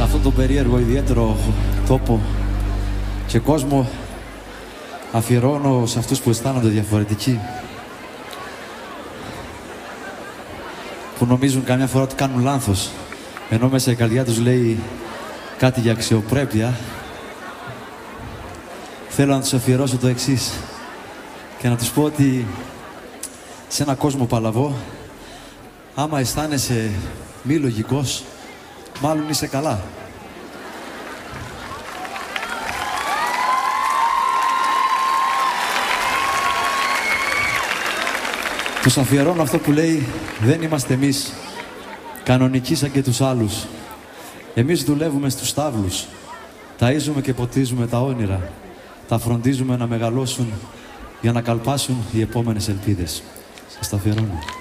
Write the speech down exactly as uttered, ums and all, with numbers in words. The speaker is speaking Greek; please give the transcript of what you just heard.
σε αυτόν τον περίεργο ιδιαίτερο τόπο και κόσμο αφιερώνω σε αυτούς που αισθάνονται διαφορετικοί, που νομίζουν καμιά φορά ότι κάνουν λάθος, ενώ μέσα η καρδιά τους λέει κάτι για αξιοπρέπεια. Θέλω να τους αφιερώσω το εξής και να τους πω ότι σε ένα κόσμο παλαβό, άμα αισθάνεσαι μη λογικός, μάλλον είσαι καλά. Τους αφιερώνω αυτό που λέει: δεν είμαστε εμείς κανονικοί σαν και τους άλλους. Εμείς δουλεύουμε στους στάβλους, ταΐζουμε και ποτίζουμε τα όνειρα, τα φροντίζουμε να μεγαλώσουν για να καλπάσουν οι επόμενες ελπίδες. Σας τα αφιερώνω.